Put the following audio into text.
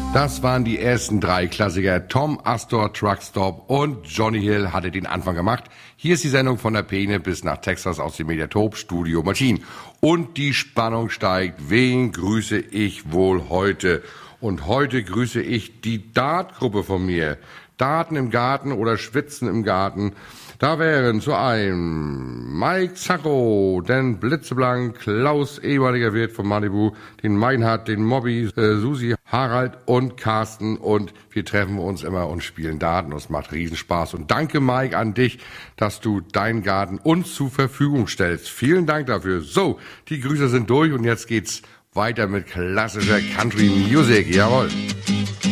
Das waren die ersten drei Klassiker. Tom Astor, Truckstop und Johnny Hill hatte den Anfang gemacht. Hier ist die Sendung von der Peene bis nach Texas aus dem Mediatop Studio Machine. Und die Spannung steigt. Wen grüße ich wohl heute? Und heute grüße ich die Dartgruppe von mir. Daten im Garten oder Schwitzen im Garten. Da wären zu einem Mike Zacko, den Blitzeblank, Klaus, ehemaliger Wirt von Malibu, den Meinhard, den Mobby, Susi, Harald und Carsten. Und wir treffen uns immer und spielen Daten. Und es macht Riesenspaß. Und danke, Mike, an dich, dass du deinen Garten uns zur Verfügung stellst. Vielen Dank dafür. So, die Grüße sind durch und jetzt geht's weiter mit klassischer Country Music. Jawohl.